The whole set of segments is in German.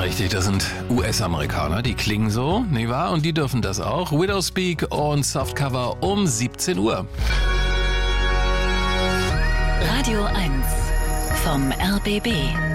Richtig, das sind US-Amerikaner, die klingen so, nicht wahr? Und die dürfen das auch. Widowspeak und Softcover um 17 Uhr. Radio 1 vom RBB.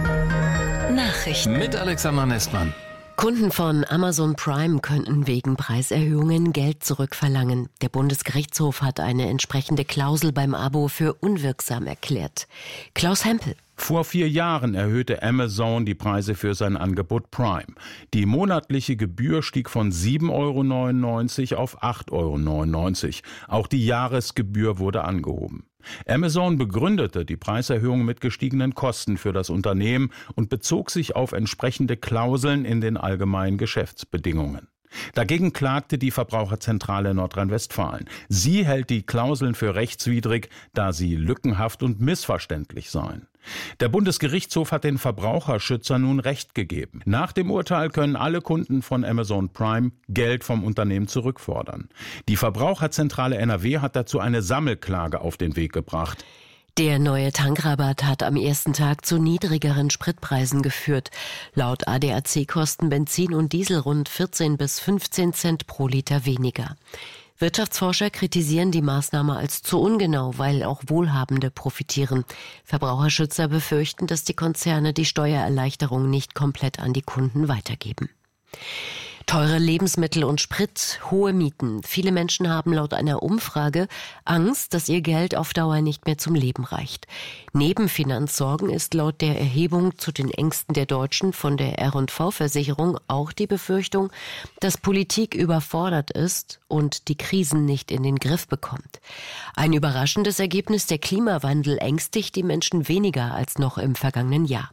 Nachrichten. Mit Alexander Nestmann. Kunden von Amazon Prime könnten wegen Preiserhöhungen Geld zurückverlangen. Der Bundesgerichtshof hat eine entsprechende Klausel beim Abo für unwirksam erklärt. Klaus Hempel. Vor 4 Jahren erhöhte Amazon die Preise für sein Angebot Prime. Die monatliche Gebühr stieg von 7,99 € auf 8,99 €. Auch die Jahresgebühr wurde angehoben. Amazon begründete die Preiserhöhung mit gestiegenen Kosten für das Unternehmen und bezog sich auf entsprechende Klauseln in den allgemeinen Geschäftsbedingungen. Dagegen klagte die Verbraucherzentrale Nordrhein-Westfalen. Sie hält die Klauseln für rechtswidrig, da sie lückenhaft und missverständlich seien. Der Bundesgerichtshof hat den Verbraucherschützern nun Recht gegeben. Nach dem Urteil können alle Kunden von Amazon Prime Geld vom Unternehmen zurückfordern. Die Verbraucherzentrale NRW hat dazu eine Sammelklage auf den Weg gebracht. Der neue Tankrabatt hat am ersten Tag zu niedrigeren Spritpreisen geführt. Laut ADAC kosten Benzin und Diesel rund 14 bis 15 Cent pro Liter weniger. Wirtschaftsforscher kritisieren die Maßnahme als zu ungenau, weil auch Wohlhabende profitieren. Verbraucherschützer befürchten, dass die Konzerne die Steuererleichterung nicht komplett an die Kunden weitergeben. Teure Lebensmittel und Sprit, hohe Mieten. Viele Menschen haben laut einer Umfrage Angst, dass ihr Geld auf Dauer nicht mehr zum Leben reicht. Neben Finanzsorgen ist laut der Erhebung zu den Ängsten der Deutschen von der R&V-Versicherung auch die Befürchtung, dass Politik überfordert ist und die Krisen nicht in den Griff bekommt. Ein überraschendes Ergebnis: Der Klimawandel ängstigt die Menschen weniger als noch im vergangenen Jahr.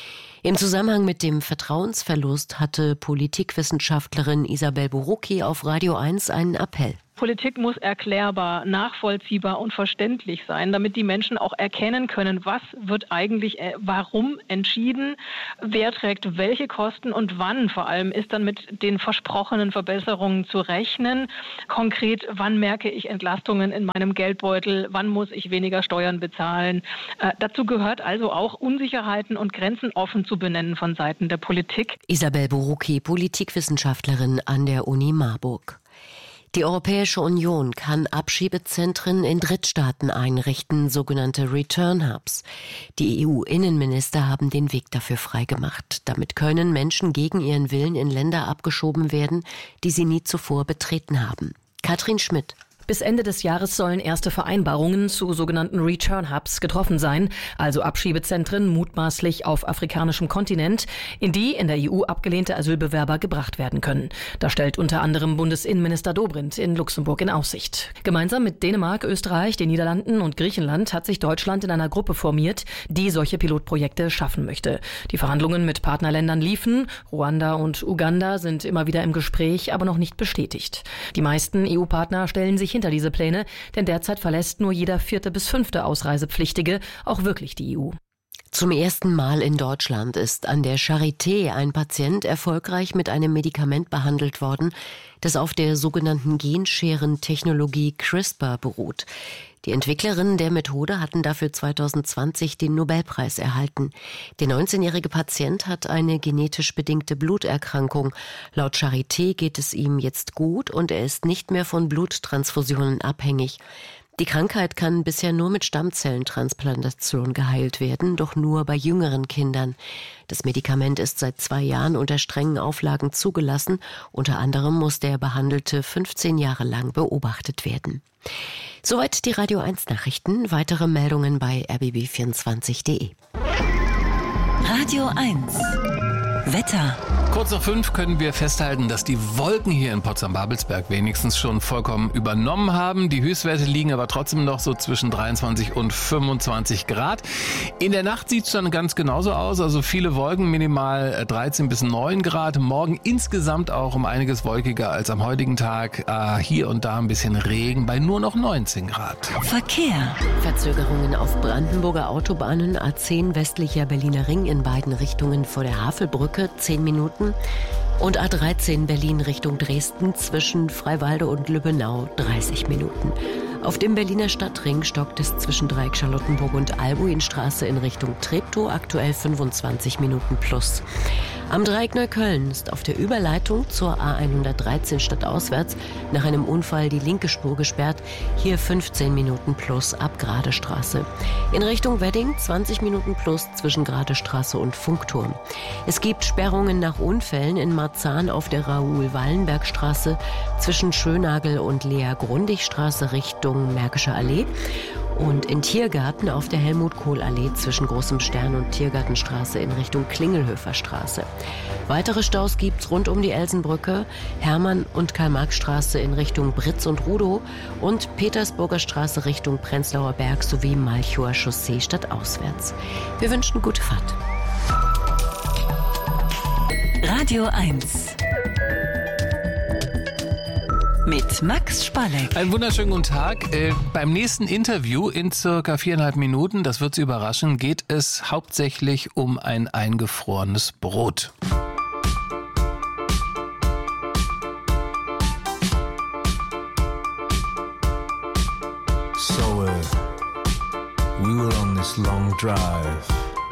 Im Zusammenhang mit dem Vertrauensverlust hatte Politikwissenschaftlerin Isabel Borucki auf Radio 1 einen Appell. Politik muss erklärbar, nachvollziehbar und verständlich sein, damit die Menschen auch erkennen können, was wird eigentlich warum entschieden, wer trägt welche Kosten und wann vor allem ist dann mit den versprochenen Verbesserungen zu rechnen. Konkret, wann merke ich Entlastungen in meinem Geldbeutel, wann muss ich weniger Steuern bezahlen. Dazu gehört also auch, Unsicherheiten und Grenzen offen zu benennen von Seiten der Politik. Isabel Borucki, Politikwissenschaftlerin an der Uni Marburg. Die Europäische Union kann Abschiebezentren in Drittstaaten einrichten, sogenannte Return Hubs. Die EU-Innenminister haben den Weg dafür freigemacht. Damit können Menschen gegen ihren Willen in Länder abgeschoben werden, die sie nie zuvor betreten haben. Katrin Schmidt. Bis Ende des Jahres sollen erste Vereinbarungen zu sogenannten Return Hubs getroffen sein, also Abschiebezentren mutmaßlich auf afrikanischem Kontinent, in die in der EU abgelehnte Asylbewerber gebracht werden können. Das stellt unter anderem Bundesinnenminister Dobrindt in Luxemburg in Aussicht. Gemeinsam mit Dänemark, Österreich, den Niederlanden und Griechenland hat sich Deutschland in einer Gruppe formiert, die solche Pilotprojekte schaffen möchte. Die Verhandlungen mit Partnerländern liefen. Ruanda und Uganda sind immer wieder im Gespräch, aber noch nicht bestätigt. Die meisten EU-Partner stellen sich hinter diese Pläne, denn derzeit verlässt nur jeder 4. bis 5. Ausreisepflichtige auch wirklich die EU. Zum ersten Mal in Deutschland ist an der Charité ein Patient erfolgreich mit einem Medikament behandelt worden, das auf der sogenannten Genscheren-Technologie CRISPR beruht. Die Entwicklerinnen der Methode hatten dafür 2020 den Nobelpreis erhalten. Der 19-jährige Patient hat eine genetisch bedingte Bluterkrankung. Laut Charité geht es ihm jetzt gut und er ist nicht mehr von Bluttransfusionen abhängig. Die Krankheit kann bisher nur mit Stammzellentransplantation geheilt werden, doch nur bei jüngeren Kindern. Das Medikament ist seit 2 Jahren unter strengen Auflagen zugelassen. Unter anderem muss der Behandelte 15 Jahre lang beobachtet werden. Soweit die Radio 1 Nachrichten. Weitere Meldungen bei rbb24.de. Radio 1 Wetter. Kurz nach 5 können wir festhalten, dass die Wolken hier in Potsdam-Babelsberg wenigstens schon vollkommen übernommen haben. Die Höchstwerte liegen aber trotzdem noch so zwischen 23 und 25 Grad. In der Nacht sieht es dann ganz genauso aus. Also viele Wolken, minimal 13 bis 9 Grad. Morgen insgesamt auch um einiges wolkiger als am heutigen Tag. Hier und da ein bisschen Regen bei nur noch 19 Grad. Verkehr. Verzögerungen auf Brandenburger Autobahnen A10 westlicher Berliner Ring in beiden Richtungen vor der Havelbrücke 10 Minuten. Und A13 Berlin Richtung Dresden zwischen Freiwalde und Lübbenau 30 Minuten. Auf dem Berliner Stadtring stockt es zwischen Dreieck Charlottenburg und Albuinstraße in Richtung Treptow aktuell 25 Minuten plus. Am Dreieck Neukölln ist auf der Überleitung zur A113 stadtauswärts nach einem Unfall die linke Spur gesperrt. Hier 15 Minuten plus ab Gradestraße. In Richtung Wedding 20 Minuten plus zwischen Gradestraße und Funkturm. Es gibt Sperrungen nach Unfällen in Marzahn auf der Raoul-Wallenberg-Straße zwischen Schönagel und Lea-Grundig-Straße Richtung Märkische Allee. Und in Tiergarten auf der Helmut-Kohl-Allee zwischen Großem Stern und Tiergartenstraße in Richtung Klingelhöfer-Straße. Weitere Staus gibt's rund um die Elsenbrücke, Hermann- und Karl-Marx-Straße in Richtung Britz und Rudow und Petersburger Straße Richtung Prenzlauer Berg sowie Malchower Chaussee stadtauswärts. Wir wünschen gute Fahrt. Radio 1 mit Max Spalleck. Einen wunderschönen guten Tag. Beim nächsten Interview in circa 4,5 Minuten, das wird Sie überraschen, geht es hauptsächlich um ein eingefrorenes Brot. So we were on this long drive.